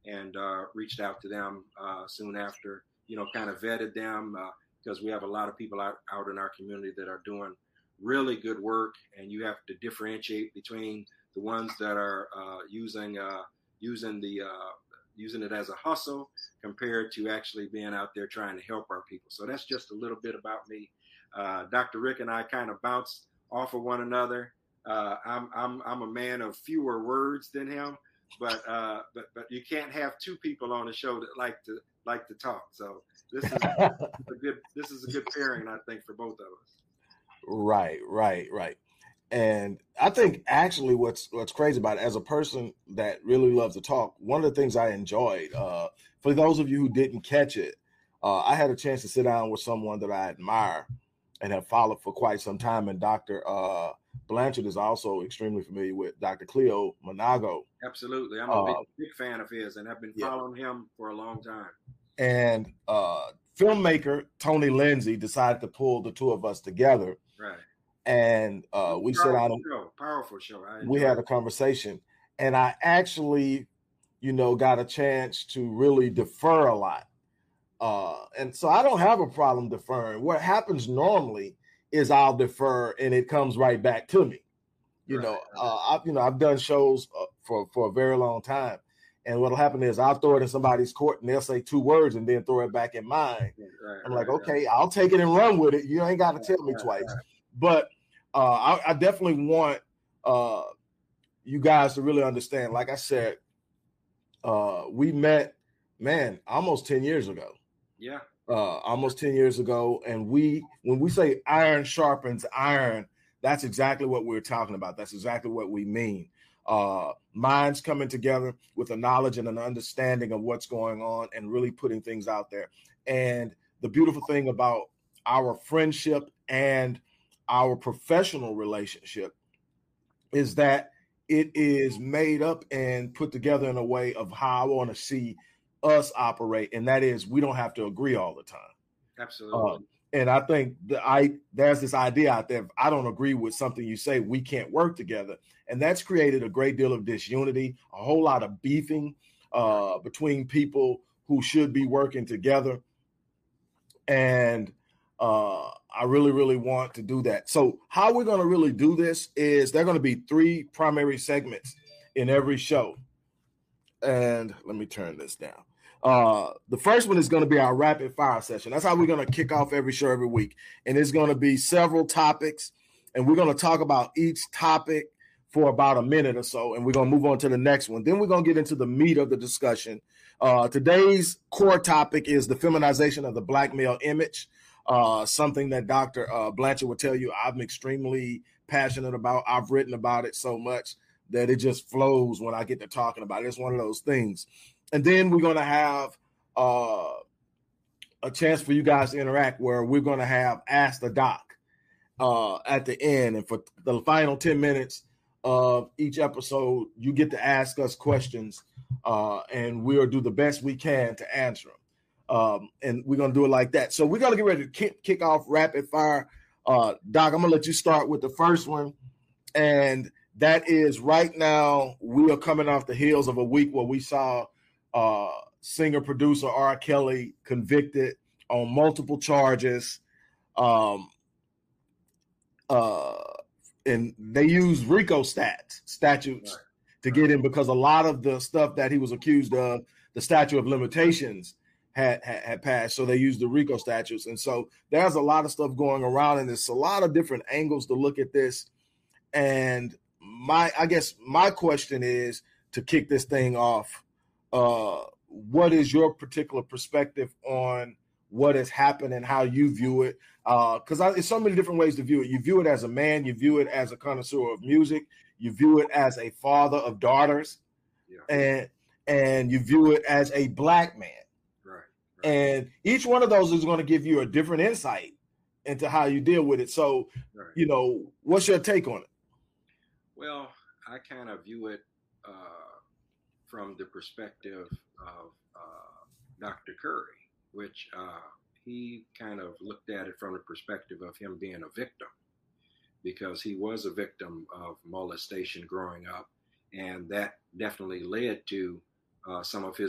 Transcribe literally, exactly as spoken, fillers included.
and uh, reached out to them uh, soon after. You know, kind of vetted them because uh, we have a lot of people out, out in our community that are doing really good work, and you have to differentiate between the ones that are uh, using uh, using the uh, using it as a hustle compared to actually being out there trying to help our people. So that's just a little bit about me. Uh, Doctor Rick and I kind of bounce off of one another. Uh, I'm I'm I'm a man of fewer words than him, but uh, but but you can't have two people on the show that like to like to talk. So this is a good this is a good pairing, I think, for both of us. Right, right, right. And I think actually what's what's crazy about it, as a person that really loves to talk, one of the things I enjoyed, uh, for those of you who didn't catch it, uh, I had a chance to sit down with someone that I admire and have followed for quite some time. And Doctor Uh, Blanchard is also extremely familiar with Doctor Cleo Manago. Absolutely. I'm a big, uh, big fan of his, and I've been following yeah. him for a long time. And uh, filmmaker Tony Lindsay decided to pull the two of us together. Right. And uh, we sat down. Show, powerful show. We had a conversation, and I actually, you know, got a chance to really defer a lot. Uh, and so I don't have a problem deferring. What happens normally is I'll defer, and it comes right back to me. You right. know, uh, I, you know, I've done shows uh, for for a very long time, and what'll happen is I'll throw it in somebody's court, and they'll say two words, and then throw it back in mine. Right, I'm like, right, okay, right. I'll take it and run with it. You ain't got to tell me right, twice, right. but. Uh, I, I definitely want uh, you guys to really understand. Like I said, uh, we met, man, almost ten years ago. Yeah. Uh, almost ten years ago. And we, when we say iron sharpens iron, that's exactly what we're talking about. That's exactly what we mean. Uh, minds coming together with a knowledge and an understanding of what's going on and really putting things out there. And the beautiful thing about our friendship and our professional relationship is that it is made up and put together in a way of how I want to see us operate. And that is, we don't have to agree all the time. Absolutely. Um, and I think that I, there's this idea out there, if I don't agree with something you say, we can't work together. And that's created a great deal of disunity, a whole lot of beefing uh, between people who should be working together. And Uh, I really, really want to do that. So how we're going to really do this is there are going to be three primary segments in every show. And let me turn this down. Uh, the first one is going to be our rapid fire session. That's how we're going to kick off every show every week. And it's going to be several topics. And we're going to talk about each topic for about a minute or so. And we're going to move on to the next one. Then we're going to get into the meat of the discussion. Uh, today's core topic is the feminization of the black male image. Uh, something that Doctor Uh, Blanchard will tell you I'm extremely passionate about. I've written about it so much that it just flows when I get to talking about it. It's one of those things. And then we're going to have uh, a chance for you guys to interact where we're going to have Ask the Doc uh, at the end. And for the final ten minutes of each episode, you get to ask us questions uh, and we'll do the best we can to answer them. Um, and we're going to do it like that. So we're going to get ready to kick, kick off rapid fire. Uh, Doc, I'm going to let you start with the first one. And that is right now, we are coming off the heels of a week where we saw uh, singer producer R. Kelly convicted on multiple charges. Um, uh, and they used RICO stats, statutes right. to get him because a lot of the stuff that he was accused of, the statute of limitations Had, had had passed, so they used the RICO statutes. And so there's a lot of stuff going around, and there's a lot of different angles to look at this. And my, I guess my question is, to kick this thing off, uh, what is your particular perspective on what has happened and how you view it? Because uh, there's so many different ways to view it. You view it as a man, you view it as a connoisseur of music, you view it as a father of daughters, yeah. and and you view it as a black man. And each one of those is going to give you a different insight into how you deal with it. So, right. you know, what's your take on it? Well, I kind of view it uh, from the perspective of uh, Doctor Curry, which uh, he kind of looked at it from the perspective of him being a victim, because he was a victim of molestation growing up. And that definitely led to uh, some of his